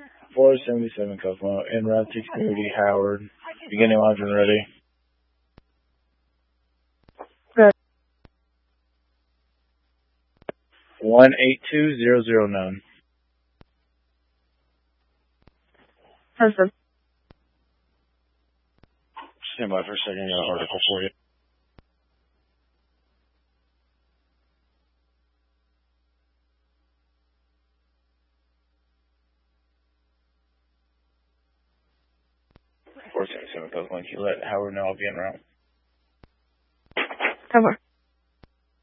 477 Cosmo, en route 630 Howard. Beginning launch and ready. Good. 182009. Perfect. Stand by for a second, I got an article for you. Four seven seven Cosmo, can you let Howard know I'll be en route? Cover.